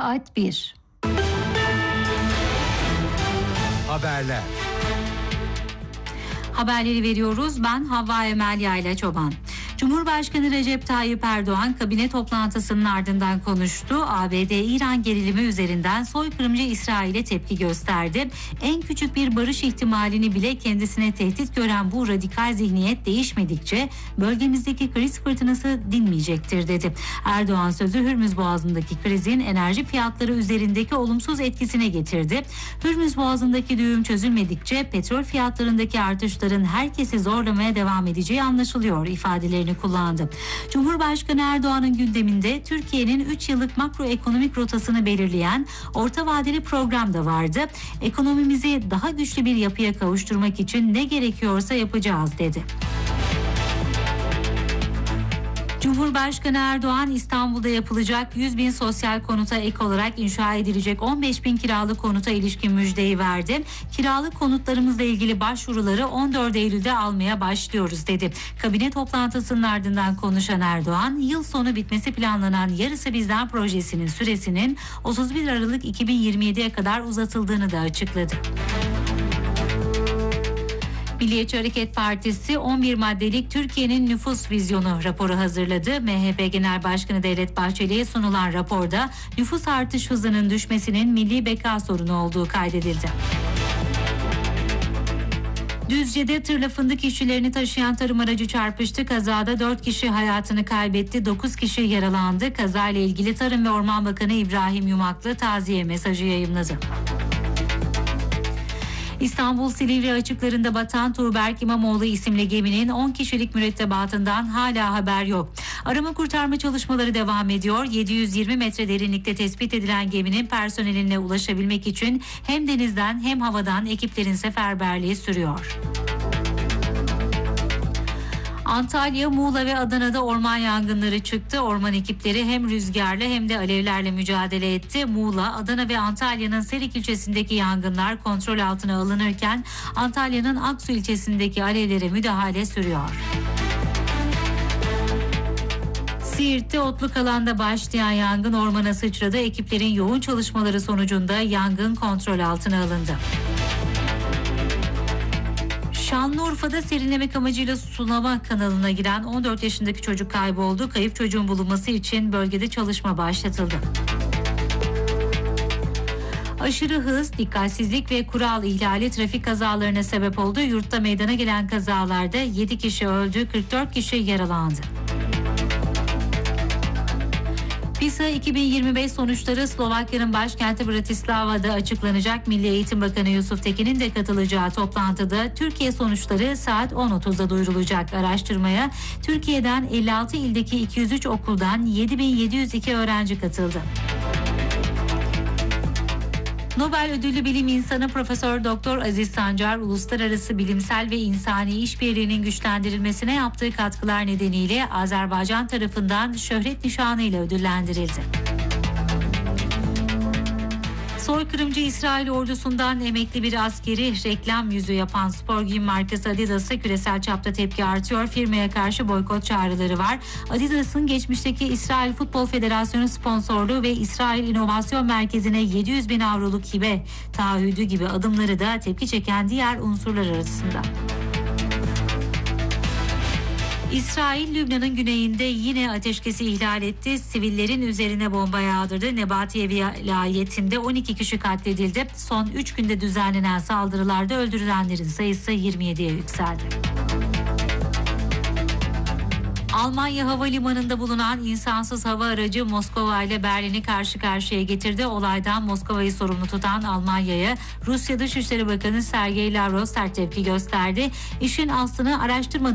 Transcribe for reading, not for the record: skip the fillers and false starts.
Saat 1. Haberler. Haberleri veriyoruz. Ben Havva Emel Yayla Çoban. Cumhurbaşkanı Recep Tayyip Erdoğan kabine toplantısının ardından konuştu. ABD-İran gerilimi üzerinden soykırımcı İsrail'e tepki gösterdi. En küçük bir barış ihtimalini bile kendisine tehdit gören bu radikal zihniyet değişmedikçe bölgemizdeki kriz fırtınası dinmeyecektir dedi. Erdoğan sözü Hürmüz Boğazı'ndaki krizin enerji fiyatları üzerindeki olumsuz etkisine getirdi. Hürmüz Boğazı'ndaki düğüm çözülmedikçe petrol fiyatlarındaki artışların herkesi zorlamaya devam edeceği anlaşılıyor ifadelerini kullandı. Cumhurbaşkanı Erdoğan'ın gündeminde Türkiye'nin 3 yıllık makroekonomik rotasını belirleyen orta vadeli program da vardı. Ekonomimizi daha güçlü bir yapıya kavuşturmak için ne gerekiyorsa yapacağız dedi. Cumhurbaşkanı Erdoğan İstanbul'da yapılacak 100.000 sosyal konuta ek olarak inşa edilecek 15.000 kiralık konuta ilişkin müjdeyi verdi. Kiralık konutlarımızla ilgili başvuruları 14 Eylül'de almaya başlıyoruz dedi. Kabine toplantısının ardından konuşan Erdoğan, yıl sonu bitmesi planlanan Yarısı Bizden projesinin süresinin 31 Aralık 2027'ye kadar uzatıldığını da açıkladı. Milliyetçi Hareket Partisi 11 maddelik Türkiye'nin nüfus vizyonu raporu hazırladı. MHP Genel Başkanı Devlet Bahçeli'ye sunulan raporda nüfus artış hızının düşmesinin milli beka sorunu olduğu kaydedildi. Düzce'de tırla fındık işçilerini taşıyan tarım aracı çarpıştı. Kazada 4 kişi hayatını kaybetti, 9 kişi yaralandı. Kazayla ilgili Tarım ve Orman Bakanı İbrahim Yumaklı taziye mesajı yayımladı. İstanbul Silivri açıklarında batan Tuğberk İmamoğlu isimli geminin 10 kişilik mürettebatından hala haber yok. Arama kurtarma çalışmaları devam ediyor. 720 metre derinlikte tespit edilen geminin personeline ulaşabilmek için hem denizden hem havadan ekiplerin seferberliği sürüyor. Antalya, Muğla ve Adana'da orman yangınları çıktı. Orman ekipleri hem rüzgarla hem de alevlerle mücadele etti. Muğla, Adana ve Antalya'nın Serik ilçesindeki yangınlar kontrol altına alınırken Antalya'nın Aksu ilçesindeki alevlere müdahale sürüyor. Siirt'te otluk alanda başlayan yangın ormana sıçradı. Ekiplerin yoğun çalışmaları sonucunda yangın kontrol altına alındı. Şanlıurfa'da serinlemek amacıyla sulama kanalına giren 14 yaşındaki çocuk kayboldu. Kayıp çocuğun bulunması için bölgede çalışma başlatıldı. Aşırı hız, dikkatsizlik ve kural ihlali trafik kazalarına sebep oldu. Yurtta meydana gelen kazalarda 7 kişi öldü, 44 kişi yaralandı. PISA 2025 sonuçları Slovakya'nın başkenti Bratislava'da açıklanacak. Milli Eğitim Bakanı Yusuf Tekin'in de katılacağı toplantıda Türkiye sonuçları saat 10.30'da duyurulacak. Araştırmaya Türkiye'den 56 ildeki 203 okuldan 7.702 öğrenci katıldı. Nobel ödüllü bilim insanı Profesör Doktor Aziz Sancar, uluslararası bilimsel ve insani işbirliğinin güçlendirilmesine yaptığı katkılar nedeniyle Azerbaycan tarafından şöhret nişanı ile ödüllendirildi. Soykırımcı İsrail ordusundan emekli bir askeri reklam yüzü yapan spor giyim markası Adidas'a küresel çapta tepki artıyor. Firmaya karşı boykot çağrıları var. Adidas'ın geçmişteki İsrail Futbol Federasyonu sponsorluğu ve İsrail İnovasyon Merkezi'ne 700.000 avroluk hibe taahhüdü gibi adımları da tepki çeken diğer unsurlar arasında. İsrail, Lübnan'ın güneyinde yine ateşkesi ihlal etti. Sivillerin üzerine bomba yağdırdı. Nebatiye vilayetinde 12 kişi katledildi. Son 3 günde düzenlenen saldırılarda öldürülenlerin sayısı 27'ye yükseldi. Almanya havalimanında bulunan insansız hava aracı Moskova ile Berlin'i karşı karşıya getirdi. Olaydan Moskova'yı sorumlu tutan Almanya'ya Rusya Dışişleri Bakanı Sergey Lavrov sert tepki gösterdi. İşin aslını araştırmadığı